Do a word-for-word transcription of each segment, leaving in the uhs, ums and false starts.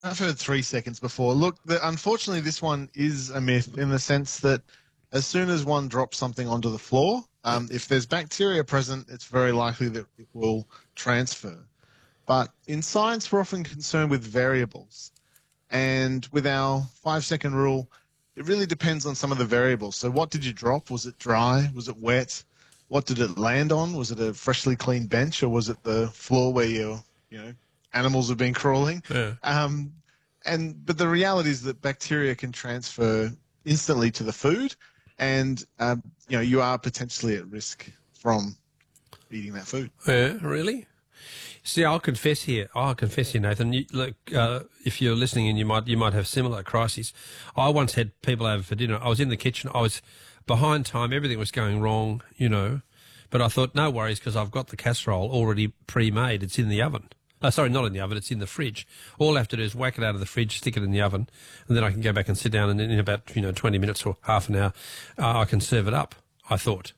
I've heard three seconds before. Look, the, unfortunately, this one is a myth in the sense that as soon as one drops something onto the floor, um, if there's bacteria present, it's very likely that it will transfer. But in science, we're often concerned with variables. And with our five-second rule, it really depends on some of the variables. So what did you drop? Was it dry? Was it wet? What did it land on? Was it a freshly cleaned bench, or was it the floor where your, you know, animals have been crawling? Yeah. Um, and but the reality is that bacteria can transfer instantly to the food, and um, you know, you are potentially at risk from eating that food. Yeah, really? See, I'll confess here. I'll confess here, Nathan. You, look, uh, if you're listening, and you might you might have similar crises. I once had people over for dinner. I was in the kitchen. I was behind time. Everything was going wrong, you know. But I thought, no worries, because I've got the casserole already pre-made. It's in the oven. Uh, sorry, not in the oven. It's in the fridge. All I have to do is whack it out of the fridge, stick it in the oven, and then I can go back and sit down. And in about you know twenty minutes or half an hour, uh, I can serve it up. I thought,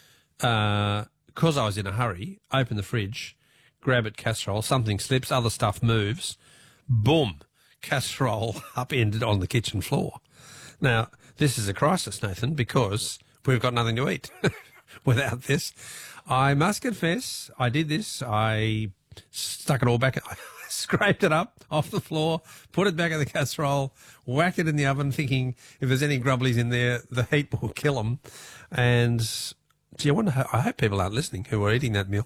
because uh, I was in a hurry, open the fridge. Grab it, casserole, something slips, other stuff moves, boom, casserole upended on the kitchen floor. Now, this is a crisis, Nathan, because we've got nothing to eat without this. I must confess, I did this. I stuck it all back, I scraped it up off the floor, put it back in the casserole, whacked it in the oven, thinking if there's any grubblies in there, the heat will kill them. And... Gee, I wonder how, I hope people aren't listening who are eating that meal.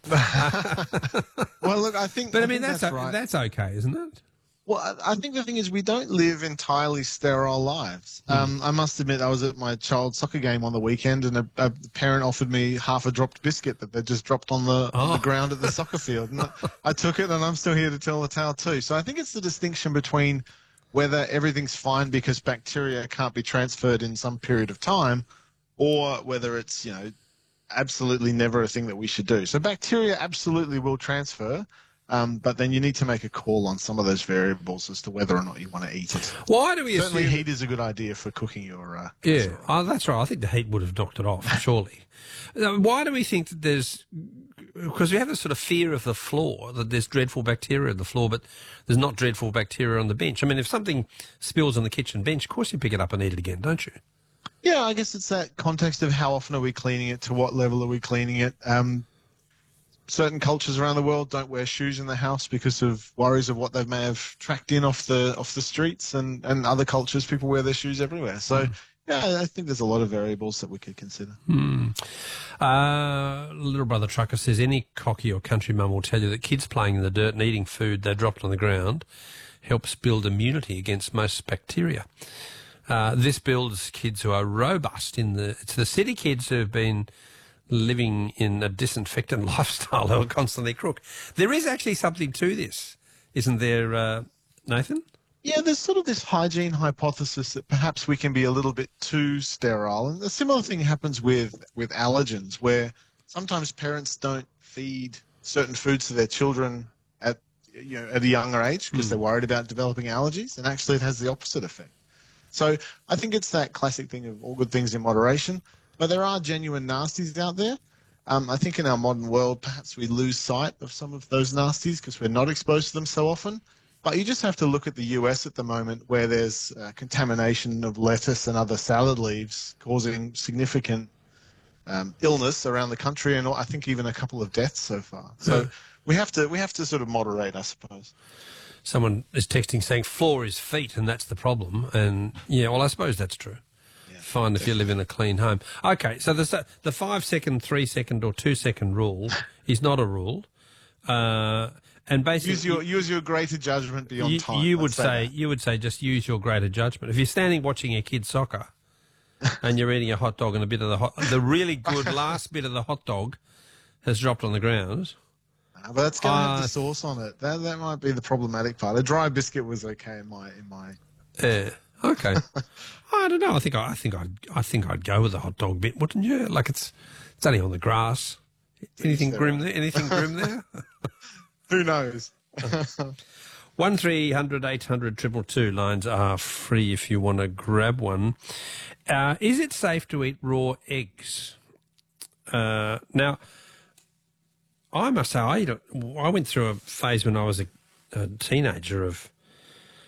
Well, look, I think... But, I, I mean, think that's that's, o- right. that's okay, isn't it? Well, I I think the thing is we don't live entirely sterile lives. Mm. Um, I must admit I was at my child's soccer game on the weekend and a, a parent offered me half a dropped biscuit that they just dropped on the, Oh. on the ground at the soccer field. And I, I took it and I'm still here to tell the tale too. So I think it's the distinction between whether everything's fine because bacteria can't be transferred in some period of time or whether it's, you know, absolutely never a thing that we should do. So bacteria absolutely will transfer, um, but then you need to make a call on some of those variables as to whether or not you want to eat it. Why do we Certainly assume... heat is a good idea for cooking your uh, Yeah, casserole. oh, that's right. I think the heat would have knocked it off, surely. Now, why do we think that there's... Because we have this sort of fear of the floor, that there's dreadful bacteria on the floor, but there's not dreadful bacteria on the bench. I mean, if something spills on the kitchen bench, of course you pick it up and eat it again, don't you? Yeah, I guess it's that context of how often are we cleaning it, to what level are we cleaning it. Um, certain cultures around the world don't wear shoes in the house because of worries of what they may have tracked in off the off the streets, and, and other cultures, people wear their shoes everywhere. So, mm. yeah, I think there's a lot of variables that we could consider. Hmm. Uh, little brother Trucker says, any cocky or country mum will tell you that kids playing in the dirt and eating food they dropped on the ground helps build immunity against most bacteria. Uh, this builds kids who are robust in the... It's the city kids who have been living in a disinfectant lifestyle who are constantly crook. There is actually something to this, isn't there, uh, Nathan? Yeah, there's sort of this hygiene hypothesis that perhaps we can be a little bit too sterile. And a similar thing happens with, with allergens, where sometimes parents don't feed certain foods to their children at, you know, at a younger age because mm. they're worried about developing allergies, and actually it has the opposite effect. So I think it's that classic thing of all good things in moderation, but there are genuine nasties out there. Um, I think in our modern world, perhaps we lose sight of some of those nasties because we're not exposed to them so often. But you just have to look at the U S at the moment, where there's uh, contamination of lettuce and other salad leaves causing significant um, illness around the country, and I think even a couple of deaths so far. So yeah. we have to we have to sort of moderate, I suppose. Someone is texting saying floor is feet, and that's the problem. And yeah, well, I suppose that's true. Yeah, Fine definitely. If you live in a clean home. Okay, so the the five second, three second, or two second rule is not a rule. Uh, and basically, use your use your greater judgment beyond you, time. You would say that. you would say just use your greater judgment. If you're standing watching your kid soccer, and you're eating a hot dog and a bit of the hot, the really good last bit of the hot dog has dropped on the ground. But that's going to uh, have the sauce on it. That that might be the problematic part. A dry biscuit was okay in my in my. Yeah. Okay. I don't know. I think I, I think I'd I think I'd go with the hot dog bit, wouldn't you? Like it's it's only on the grass. Anything grim there? Anything grim there? Who knows? One three hundred eight hundred triple two lines are free if you want to grab one. Uh, is it safe to eat raw eggs? Uh, now. I must say, I, eat a, I went through a phase when I was a, a teenager of